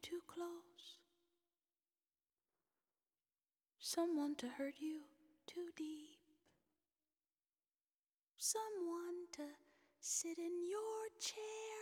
too close. Someone to hurt you too deep. Someone to sit in your chair